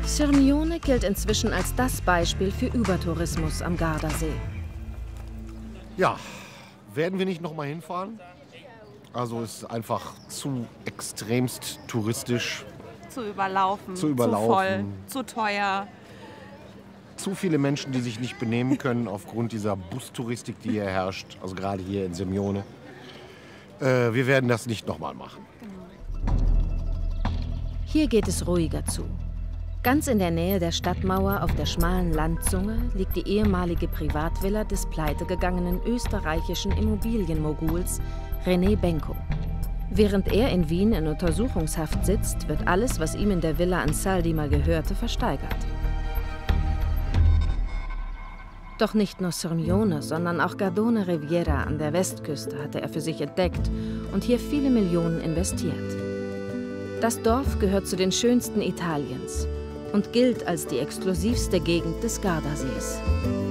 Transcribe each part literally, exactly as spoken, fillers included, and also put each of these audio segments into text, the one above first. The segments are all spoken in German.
Sirmione gilt inzwischen als das Beispiel für Übertourismus am Gardasee. Ja, werden wir nicht noch mal hinfahren? Also es ist einfach zu extremst touristisch. Zu überlaufen, zu, überlaufen. zu voll, zu teuer. Zu viele Menschen, die sich nicht benehmen können aufgrund dieser Bustouristik, die hier herrscht. Also gerade hier in Sirmione. Äh, wir werden das nicht noch mal machen. Hier geht es ruhiger zu. Ganz in der Nähe der Stadtmauer auf der schmalen Landzunge liegt die ehemalige Privatvilla des pleitegegangenen österreichischen Immobilienmoguls René Benko. Während er in Wien in Untersuchungshaft sitzt, wird alles, was ihm in der Villa an Saldi mal gehörte, versteigert. Doch nicht nur Sirmione, sondern auch Gardone Riviera an der Westküste hatte er für sich entdeckt und hier viele Millionen investiert. Das Dorf gehört zu den schönsten Italiens und gilt als die exklusivste Gegend des Gardasees.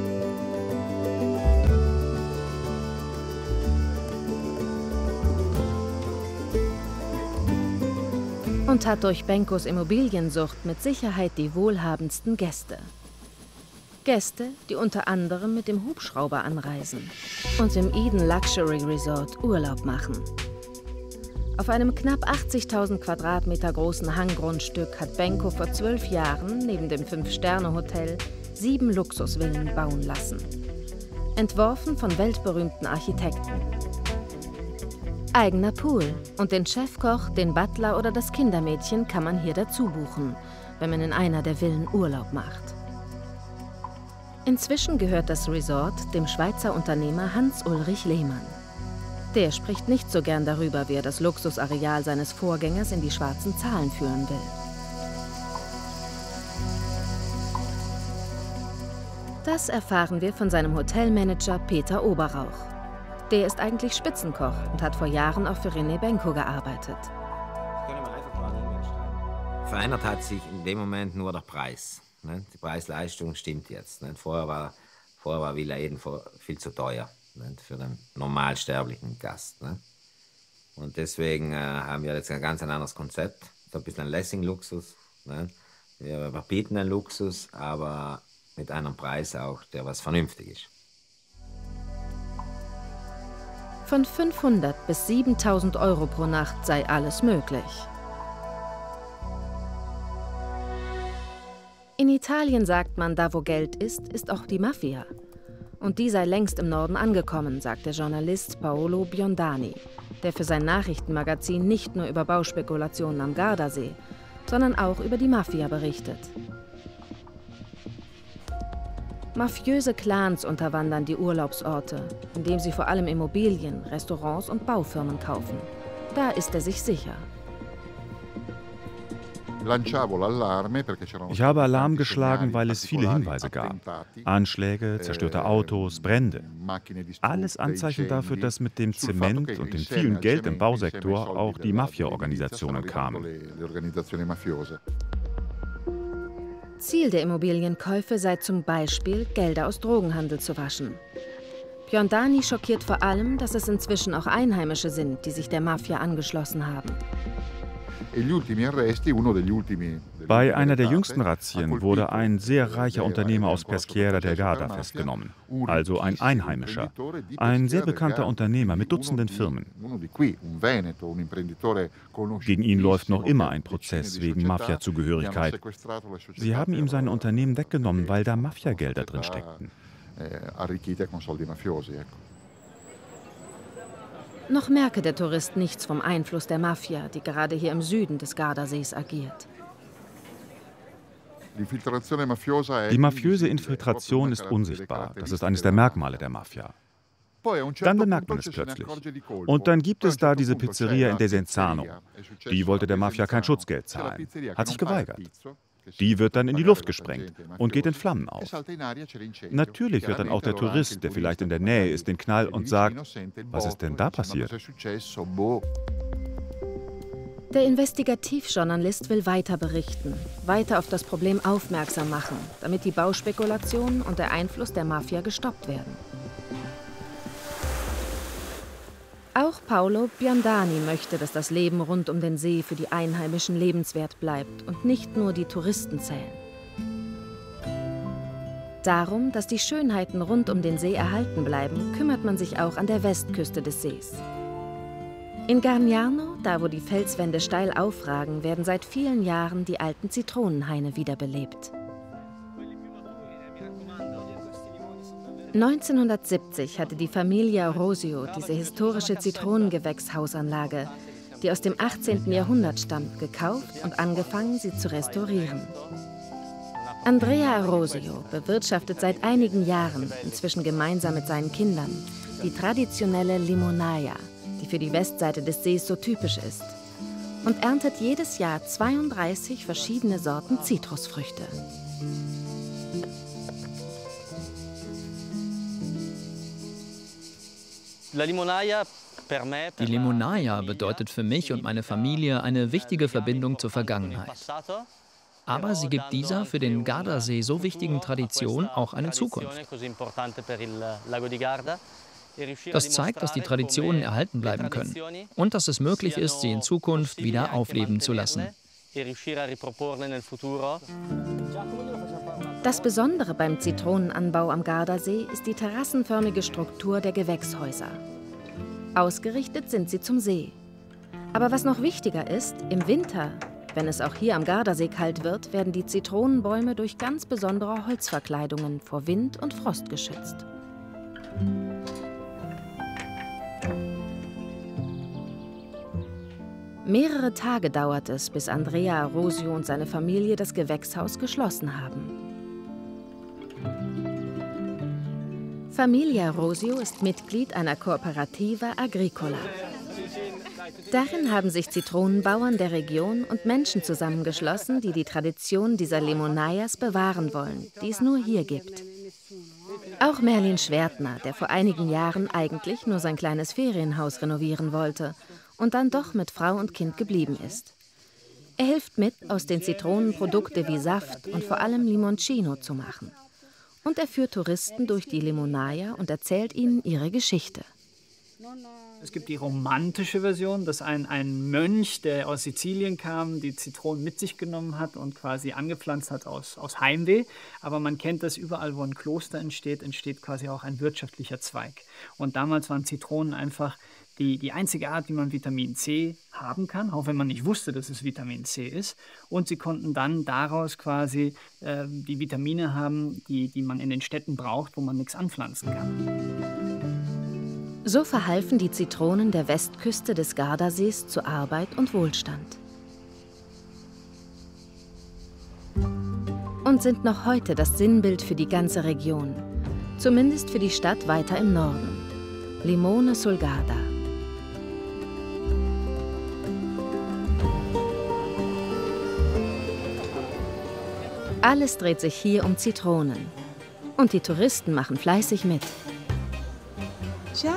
Und hat durch Benkos Immobiliensucht mit Sicherheit die wohlhabendsten Gäste. Gäste, die unter anderem mit dem Hubschrauber anreisen und im Eden Luxury Resort Urlaub machen. Auf einem knapp achtzigtausend Quadratmeter großen Hanggrundstück hat Benko vor zwölf Jahren neben dem Fünf-Sterne-Hotel sieben Luxusvillen bauen lassen. Entworfen von weltberühmten Architekten. Eigener Pool und den Chefkoch, den Butler oder das Kindermädchen kann man hier dazu buchen, wenn man in einer der Villen Urlaub macht. Inzwischen gehört das Resort dem Schweizer Unternehmer Hans-Ulrich Lehmann. Der spricht nicht so gern darüber, wie er das Luxusareal seines Vorgängers in die schwarzen Zahlen führen will. Das erfahren wir von seinem Hotelmanager Peter Oberrauch. Der ist eigentlich Spitzenkoch und hat vor Jahren auch für René Benko gearbeitet. Verändert hat sich in dem Moment nur der Preis. Ne? Die Preis-Leistung stimmt jetzt. Ne? Vorher war, vorher war Villa Eden viel zu teuer, ne? Für den normalsterblichen Gast. Ne? Und deswegen äh, haben wir jetzt ein ganz anderes Konzept. So ein bisschen ein Lessing-Luxus. Ne? Wir bieten einen Luxus, aber mit einem Preis auch, der was vernünftig ist. Von fünfhundert bis siebentausend Euro pro Nacht sei alles möglich. In Italien sagt man, da wo Geld ist, ist auch die Mafia. Und die sei längst im Norden angekommen, sagt der Journalist Paolo Biondani, der für sein Nachrichtenmagazin nicht nur über Bauspekulationen am Gardasee, sondern auch über die Mafia berichtet. Mafiöse Clans unterwandern die Urlaubsorte, indem sie vor allem Immobilien, Restaurants und Baufirmen kaufen. Da ist er sich sicher. Ich habe Alarm geschlagen, weil es viele Hinweise gab. Anschläge, zerstörte Autos, Brände. Alles Anzeichen dafür, dass mit dem Zement und dem vielen Geld im Bausektor auch die Mafia-Organisationen kamen. Ziel der Immobilienkäufe sei zum Beispiel, Gelder aus Drogenhandel zu waschen. Biondani schockiert vor allem, dass es inzwischen auch Einheimische sind, die sich der Mafia angeschlossen haben. Bei einer der jüngsten Razzien wurde ein sehr reicher Unternehmer aus Peschiera del Garda festgenommen, also ein Einheimischer, ein sehr bekannter Unternehmer mit Dutzenden Firmen. Gegen ihn läuft noch immer ein Prozess wegen Mafia-Zugehörigkeit. Sie haben ihm sein Unternehmen weggenommen, weil da Mafiagelder drin steckten. Noch merke der Tourist nichts vom Einfluss der Mafia, die gerade hier im Süden des Gardasees agiert. Die mafiöse Infiltration ist unsichtbar. Das ist eines der Merkmale der Mafia. Dann bemerkt man es plötzlich. Und dann gibt es da diese Pizzeria in Desenzano. Die wollte der Mafia kein Schutzgeld zahlen, hat sich geweigert. Die wird dann in die Luft gesprengt und geht in Flammen auf. Natürlich hört dann auch der Tourist, der vielleicht in der Nähe ist, den Knall und sagt, was ist denn da passiert? Der Investigativjournalist will weiter berichten, weiter auf das Problem aufmerksam machen, damit die Bauspekulationen und der Einfluss der Mafia gestoppt werden. Auch Paolo Biondani möchte, dass das Leben rund um den See für die Einheimischen lebenswert bleibt und nicht nur die Touristen zählen. Darum, dass die Schönheiten rund um den See erhalten bleiben, kümmert man sich auch an der Westküste des Sees. In Gargnano, da wo die Felswände steil aufragen, werden seit vielen Jahren die alten Zitronenhaine wiederbelebt. neunzehnhundertsiebzig hatte die Familie Rosio diese historische Zitronengewächshausanlage, die aus dem achtzehnten Jahrhundert stammt, gekauft und angefangen, sie zu restaurieren. Andrea Rosio bewirtschaftet seit einigen Jahren, inzwischen gemeinsam mit seinen Kindern, die traditionelle Limonaia, die für die Westseite des Sees so typisch ist, und erntet jedes Jahr zweiunddreißig verschiedene Sorten Zitrusfrüchte. Die Limonaia bedeutet für mich und meine Familie eine wichtige Verbindung zur Vergangenheit. Aber sie gibt dieser für den Gardasee so wichtigen Tradition auch eine Zukunft. Das zeigt, dass die Traditionen erhalten bleiben können und dass es möglich ist, sie in Zukunft wieder aufleben zu lassen. Das Besondere beim Zitronenanbau am Gardasee ist die terrassenförmige Struktur der Gewächshäuser. Ausgerichtet sind sie zum See. Aber was noch wichtiger ist, im Winter, wenn es auch hier am Gardasee kalt wird, werden die Zitronenbäume durch ganz besondere Holzverkleidungen vor Wind und Frost geschützt. Mehrere Tage dauert es, bis Andrea Rosio und seine Familie das Gewächshaus geschlossen haben. Familia Rosio ist Mitglied einer Cooperativa Agricola. Darin haben sich Zitronenbauern der Region und Menschen zusammengeschlossen, die die Tradition dieser Limonaias bewahren wollen, die es nur hier gibt. Auch Merlin Schwertner, der vor einigen Jahren eigentlich nur sein kleines Ferienhaus renovieren wollte und dann doch mit Frau und Kind geblieben ist. Er hilft mit, aus den Zitronen Produkte wie Saft und vor allem Limoncino zu machen. Und er führt Touristen durch die Limonaia und erzählt ihnen ihre Geschichte. Es gibt die romantische Version, dass ein, ein Mönch, der aus Sizilien kam, die Zitronen mit sich genommen hat und quasi angepflanzt hat aus, aus Heimweh. Aber man kennt das, überall, wo ein Kloster entsteht, entsteht quasi auch ein wirtschaftlicher Zweig. Und damals waren Zitronen einfach die, die einzige Art, wie man Vitamin C haben kann, auch wenn man nicht wusste, dass es Vitamin C ist. Und sie konnten dann daraus quasi äh, die Vitamine haben, die, die man in den Städten braucht, wo man nichts anpflanzen kann. So verhalfen die Zitronen der Westküste des Gardasees zu Arbeit und Wohlstand. Und sind noch heute das Sinnbild für die ganze Region. Zumindest für die Stadt weiter im Norden. Limone sul Garda. Alles dreht sich hier um Zitronen. Und die Touristen machen fleißig mit. Ciao!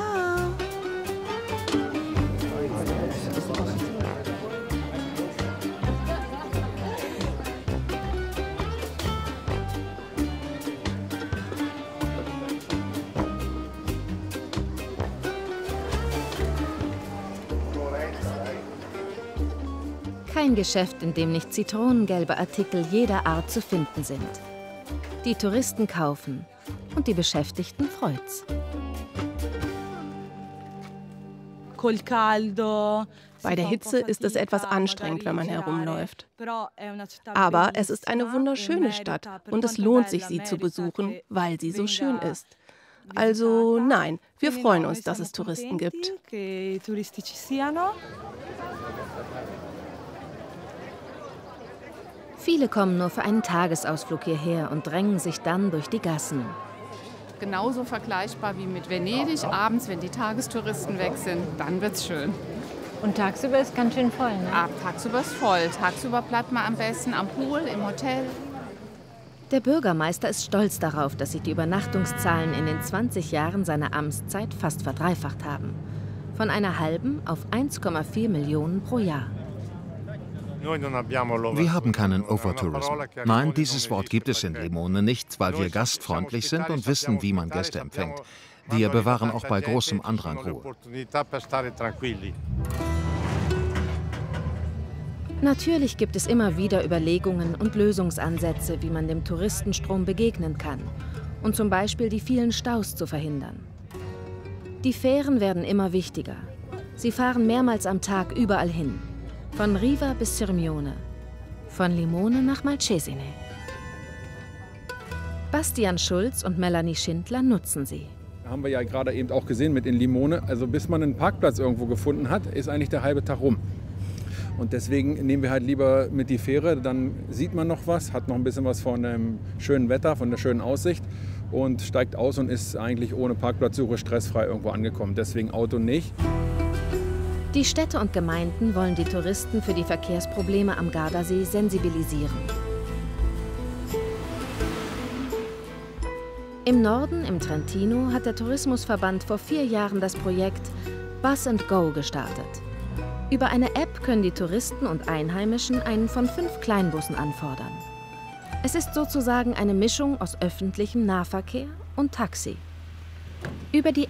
Kein Geschäft, in dem nicht zitronengelbe Artikel jeder Art zu finden sind. Die Touristen kaufen und die Beschäftigten freut's. Bei der Hitze ist es etwas anstrengend, wenn man herumläuft. Aber es ist eine wunderschöne Stadt und es lohnt sich, sie zu besuchen, weil sie so schön ist. Also nein, wir freuen uns, dass es Touristen gibt. Viele kommen nur für einen Tagesausflug hierher und drängen sich dann durch die Gassen. Genauso vergleichbar wie mit Venedig. Abends, wenn die Tagestouristen weg sind, dann wird's schön. Und tagsüber ist ganz schön voll, ne? Ah, tagsüber ist voll. Tagsüber bleibt man am besten am Pool, im Hotel. Der Bürgermeister ist stolz darauf, dass sich die Übernachtungszahlen in den zwanzig Jahren seiner Amtszeit fast verdreifacht haben. Von einer halben auf eins Komma vier Millionen pro Jahr. Wir haben keinen Overtourism. Nein, dieses Wort gibt es in Limone nicht, weil wir gastfreundlich sind und wissen, wie man Gäste empfängt. Wir bewahren auch bei großem Andrang Ruhe. Natürlich gibt es immer wieder Überlegungen und Lösungsansätze, wie man dem Touristenstrom begegnen kann und zum Beispiel die vielen Staus zu verhindern. Die Fähren werden immer wichtiger. Sie fahren mehrmals am Tag überall hin, von Riva bis Sirmione, von Limone nach Malcesine. Bastian Schulz und Melanie Schindler nutzen sie. Haben wir ja gerade eben auch gesehen mit in Limone. Also bis man einen Parkplatz irgendwo gefunden hat, ist eigentlich der halbe Tag rum. Und deswegen nehmen wir halt lieber mit die Fähre, dann sieht man noch was, hat noch ein bisschen was von dem schönen Wetter, von der schönen Aussicht und steigt aus und ist eigentlich ohne Parkplatzsuche stressfrei irgendwo angekommen. Deswegen Auto nicht. Die Städte und Gemeinden wollen die Touristen für die Verkehrsprobleme am Gardasee sensibilisieren. Im Norden, im Trentino, hat der Tourismusverband vor vier Jahren das Projekt Bus and Go gestartet. Über eine App können die Touristen und Einheimischen einen von fünf Kleinbussen anfordern. Es ist sozusagen eine Mischung aus öffentlichem Nahverkehr und Taxi. Über die